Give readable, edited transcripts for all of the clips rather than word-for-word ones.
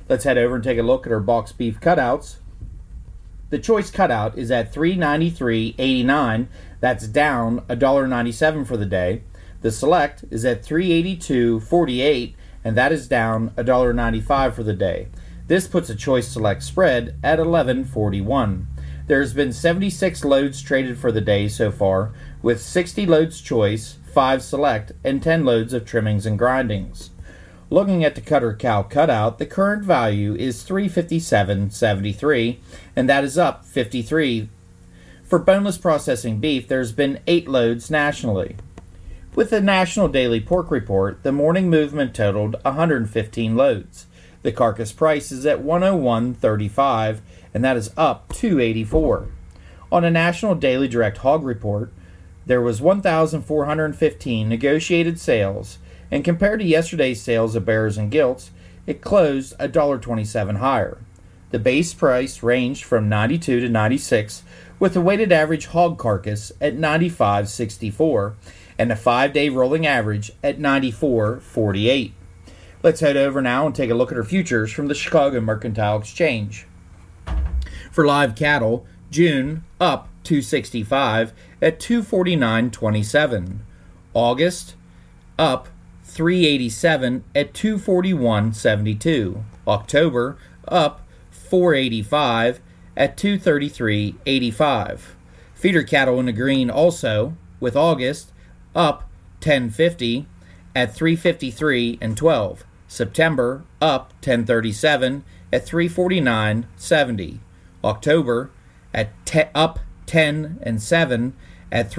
Let's head over and take a look at our box beef cutouts. The choice cutout is at $393.89. That's down $1.97 for the day. The select is at $382.48, and that is down $1.95 for the day. This puts a choice select spread at $11.41. There's been 76 loads traded for the day so far, with 60 loads choice, 5 select, and 10 loads of trimmings and grindings. Looking at the Cutter Cow cutout, the current value is $357.73, and that is up 53. For boneless processing beef, there's been 8 loads nationally. With the National Daily Pork Report, the morning movement totaled 115 loads. The carcass price is at $101.35, and that is up $2.84. On a National Daily Direct Hog Report, there was 1,415 negotiated sales, and compared to yesterday's sales of bears and gilts, it closed $1.27 higher. The base price ranged from $92 to $96, with a weighted average hog carcass at $95.64, and a 5-day rolling average at $94.48. Let's head over now and take a look at our futures from the Chicago Mercantile Exchange. For live cattle, June up $265 at $249.27. August up $387 at $241.72. October up $485 at $233.85. Feeder cattle in the green also, with August up $10.50 at $353.12. September up $10.37 at $349.70. October at up $10.07 at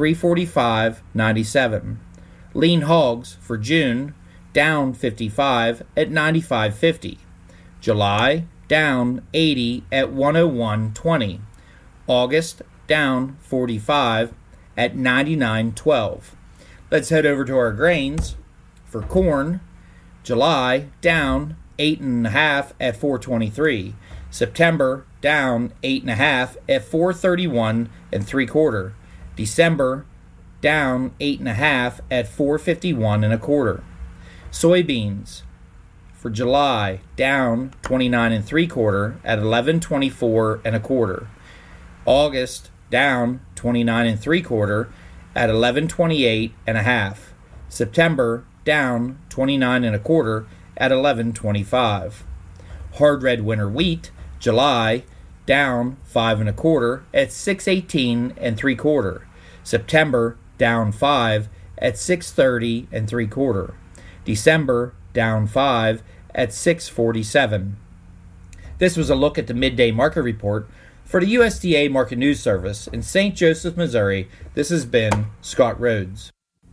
$345.97. Lean hogs for June down 55 at $95.50. July down 80 at $101.20. August down 45 at $99.12. Let's head over to our grains. For corn, July down 8.5 at $4.23. September down 8.5 at $4.31 3/4. December down 8.5 at $4.51 1/4. Soybeans for July down 29 3/4 at $11.24 1/4. August down 29 3/4 at $11.28 1/2. September down 29 1/4 at $11.25. Hard red winter wheat, July down 5 1/4 at $6.18 3/4. September down 5 at $6.30 3/4. December down 5 at $6.47. This was a look at the midday market report for the USDA Market News Service in St. Joseph, Missouri. This has been Scott Rhodes.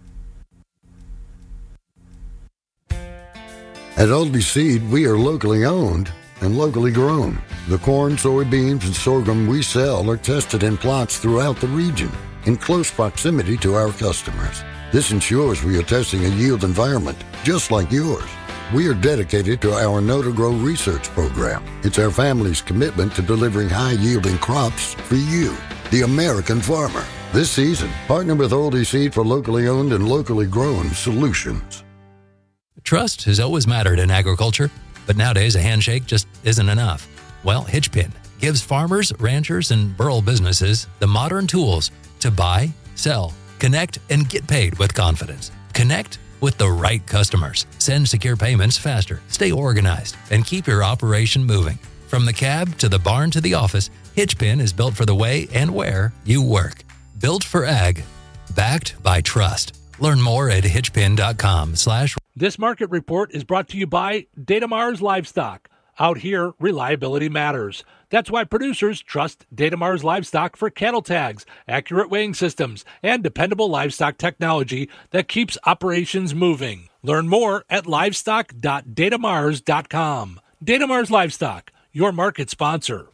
At Aldi Seed, we are locally owned and locally grown. The corn, soybeans, and sorghum we sell are tested in plots throughout the region in close proximity to our customers. This ensures we are testing a yield environment just like yours. We are dedicated to our Know to Grow research program. It's our family's commitment to delivering high-yielding crops for you, the American farmer. This season, partner with Aldi Seed for locally owned and locally grown solutions. Trust has always mattered in agriculture, but nowadays a handshake just isn't enough. Well, Hitchpin gives farmers, ranchers, and rural businesses the modern tools to buy, sell, connect, and get paid with confidence. Connect with the right customers. Send secure payments faster, stay organized, and keep your operation moving. From the cab to the barn to the office, Hitchpin is built for the way and where you work. Built for ag, backed by trust. Learn more at hitchpin.com/. This market report is brought to you by Datamars Livestock. Out here, reliability matters. That's why producers trust Datamars Livestock for cattle tags, accurate weighing systems, and dependable livestock technology that keeps operations moving. Learn more at livestock.datamars.com. Datamars Livestock, your market sponsor.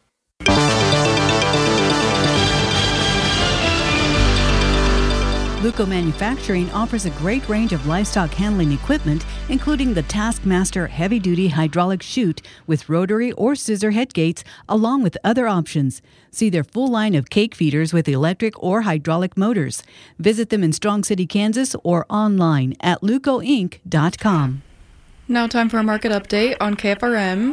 Luco Manufacturing offers a great range of livestock handling equipment, including the Taskmaster heavy-duty hydraulic chute with rotary or scissor head gates, along with other options. See their full line of cake feeders with electric or hydraulic motors. Visit them in Strong City, Kansas, or online at lucoinc.com. Now time for a market update on KFRM.